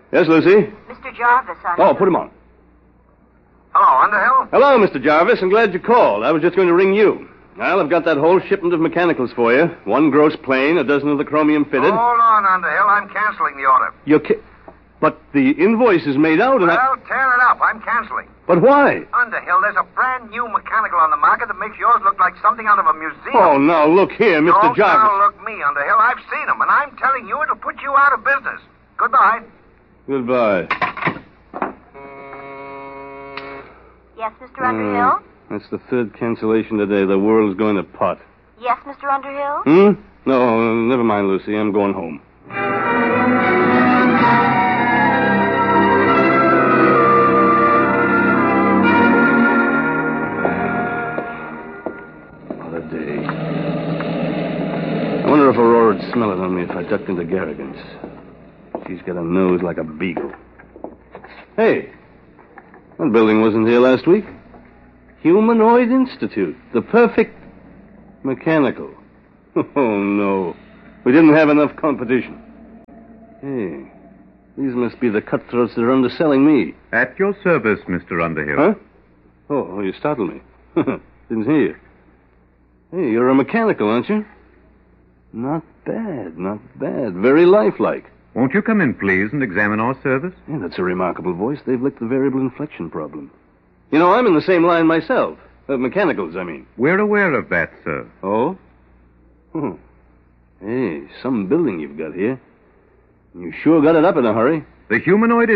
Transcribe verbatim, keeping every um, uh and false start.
Yes, Lucy? Mister Jarvis, I... Oh, put him on. Hello, Underhill? Hello, Mister Jarvis. I'm glad you called. I was just going to ring you. Well, I've got that whole shipment of mechanicals for you. One gross plane, a dozen of the chromium fitted. Hold on, Underhill. I'm canceling the order. You're ki- But the invoice is made out and Well, I... tear it up. I'm canceling. But why? Underhill, there's a brand new mechanical on the market that makes yours look like something out of a museum. Oh, now, look here, Mister Don't Jarvis. now look me, Underhill. I've seen them, and I'm telling you it'll put you out of business. Goodbye. Goodbye. Yes, Mister Underhill? That's the third cancellation today. The world's going to pot. Yes, Mister Underhill? Hmm? No, never mind, Lucy. I'm going home. What a day. I wonder if Aurora'd smell it on me if I ducked into Garrigan's. She's got a nose like a beagle. Hey, that building wasn't here last week. Humanoid Institute. The perfect mechanical. Oh, no. We didn't have enough competition. Hey, these must be the cutthroats that are underselling me. At your service, Mister Underhill. Huh? Oh, oh you startled me. Didn't hear you. Hey, you're a mechanical, aren't you? Not bad, not bad. Very lifelike. Won't you come in, please, and examine our service? Yeah, that's a remarkable voice. They've licked the variable inflection problem. You know, I'm in the same line myself. Uh, mechanicals, I mean. We're aware of that, sir. Oh? Hmm. Hey, some building you've got here. You sure got it up in a hurry. The humanoid